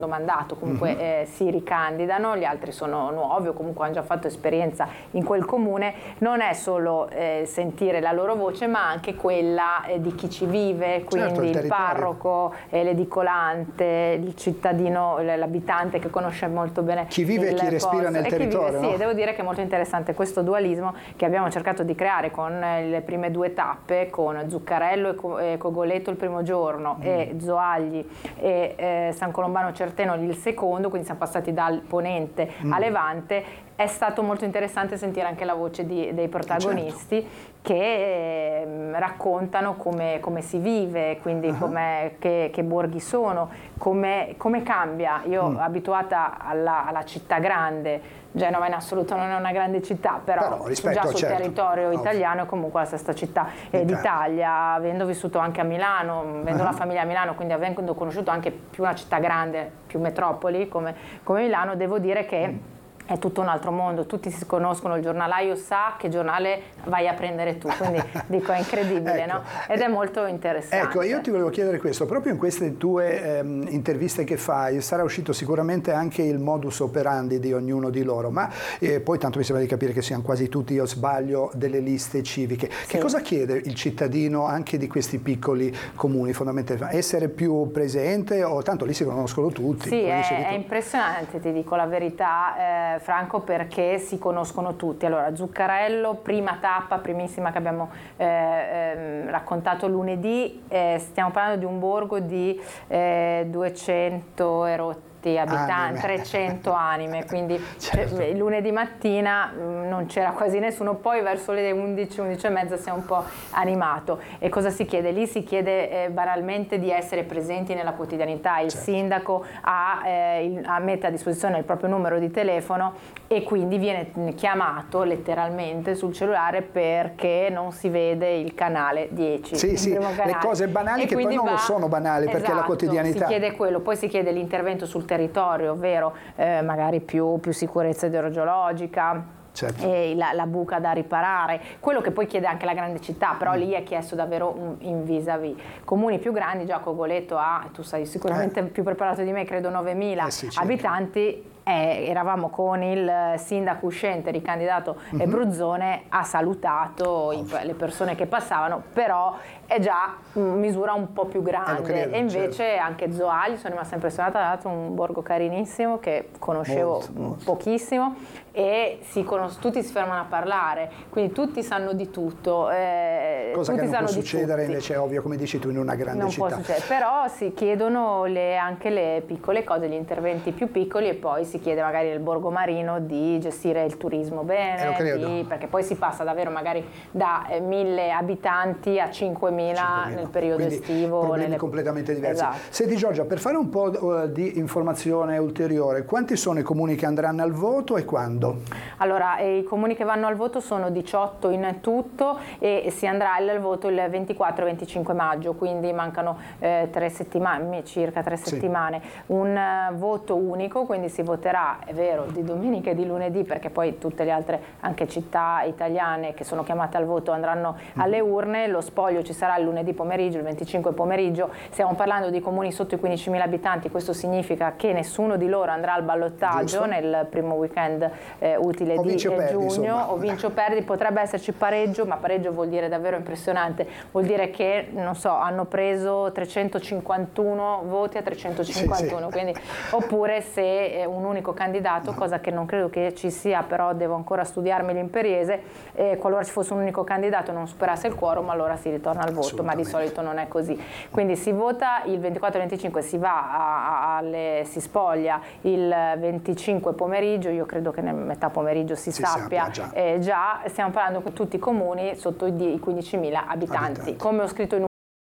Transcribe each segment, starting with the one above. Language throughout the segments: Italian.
mandato, comunque si ricandidano, gli altri sono nuovi o comunque hanno già fatto esperienza in quel comune. Non è solo sentire la loro voce, ma anche quella di chi ci vive, quindi il parroco, l'edicolante, il cittadino, l'abitante che conosce molto bene chi vive e chi respira nel territorio. Sì, devo dire che è molto interessante questo dualismo che abbiamo cercato di creare con le prime 2 tappe, con Zuccarello e Cogoleto il primo giorno e Zoagli e San Colombano Certeno il secondo, quindi siamo passati dal Ponente a Levante. È stato molto interessante sentire anche la voce dei protagonisti, che raccontano come si vive, quindi che borghi sono, come cambia. Io abituata alla città grande, Genova in assoluto non è una grande città, però già sul territorio italiano è comunque la sesta città d'Italia, avendo vissuto anche a Milano, avendo la famiglia a Milano, quindi avendo conosciuto anche più una città grande, più metropoli come Milano, devo dire che è tutto un altro mondo, tutti si conoscono, il giornalaio sa che giornale vai a prendere tu, quindi dico è incredibile, no? Ed è molto interessante. Ecco, io ti volevo chiedere questo, proprio in queste tue interviste che fai sarà uscito sicuramente anche il modus operandi di ognuno di loro, ma poi tanto mi sembra di capire che siano quasi tutti, io sbaglio, delle liste civiche. Che cosa chiede il cittadino anche di questi piccoli comuni fondamentalmente? Essere più presente o tanto lì si conoscono tutti? Sì, è impressionante, ti dico la verità, Franco, perché si conoscono tutti. Allora, Zuccarello, prima tappa, primissima che abbiamo raccontato lunedì, stiamo parlando di un borgo di 200 erotti abitanti, 300 anime, quindi lunedì mattina non c'era quasi nessuno, poi verso le 11, 11 e mezza si è un po' animato. E cosa si chiede? Lì si chiede banalmente di essere presenti nella quotidianità, il sindaco mette a disposizione il proprio numero di telefono e quindi viene chiamato letteralmente sul cellulare perché non si vede il canale 10. Sì, le cose banali che poi non lo sono banali, perché la quotidianità. Si chiede quello, poi si chiede l'intervento sul territorio, ovvero magari più sicurezza idrogeologica. La buca da riparare, quello che poi chiede anche la grande città, però lì è chiesto davvero in vis-à-vis. Comuni più grandi, già Cogoleto ha, tu sai sicuramente più preparato di me, credo 9.000 abitanti. Eravamo con il sindaco uscente, ricandidato Bruzzone, ha salutato le persone che passavano, però è già misura un po' più grande. E invece anche Zoagli, sono rimasta impressionata, ha dato un borgo carinissimo che conoscevo pochissimo, e tutti si fermano a parlare, quindi tutti sanno di tutto. Cosa che non può succedere invece, è ovvio, come dici tu, in una grande città. Non può succedere, però si chiedono anche le piccole cose, gli interventi più piccoli, e poi si chiede magari nel borgo marino di gestire il turismo bene, perché poi si passa davvero magari da 1.000 abitanti a 5.000 nel periodo estivo. Problemi completamente diversi. Esatto. Senti Giorgia, per fare un po' di informazione ulteriore, quanti sono i comuni che andranno al voto e quando? Allora, i comuni che vanno al voto sono 18 in tutto, e si andrà al voto il 24 e 25 maggio, quindi mancano 3 settimane, circa 3 settimane. Un voto unico, quindi si voterà, è vero, di domenica e di lunedì, perché poi tutte le altre anche città italiane che sono chiamate al voto andranno alle urne. Lo spoglio ci sarà il lunedì pomeriggio, il 25 pomeriggio. Stiamo parlando di comuni sotto i 15.000 abitanti, questo significa che nessuno di loro andrà al ballottaggio nel primo weekend utile di giugno, o vinci o perdi. Potrebbe esserci pareggio, ma pareggio vuol dire davvero impressionante, vuol dire che, non so, hanno preso 351 voti a 351, quindi, oppure se un unico candidato, cosa che non credo che ci sia, però devo ancora studiarmi l'imperiese, qualora ci fosse un unico candidato non superasse il quorum, allora si ritorna al voto, ma di solito non è così. Quindi si vota il 24 e 25, si va si spoglia il 25 pomeriggio, io credo che nel metà pomeriggio si sappia già. Stiamo parlando con tutti i comuni sotto i 15.000 abitanti. Come ho scritto in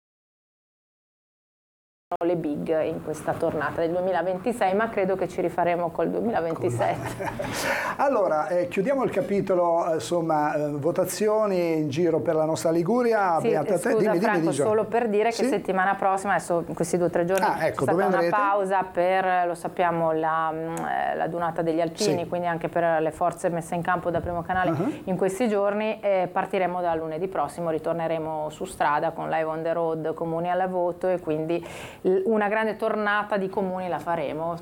le big in questa tornata del 2026, ma credo che ci rifaremo col 2027. Allora, chiudiamo il capitolo, insomma, votazioni in giro per la nostra Liguria. Scusa Franco, solo per dire che settimana prossima, adesso questi 2 o 3 giorni c'è stata una pausa per, lo sappiamo, la Dunata degli Alpini, quindi anche per le forze messe in campo da Primo Canale in questi giorni. Partiremo da lunedì prossimo, ritorneremo su strada con Live on the Road, comuni al voto, e quindi una grande tornata di comuni la faremo.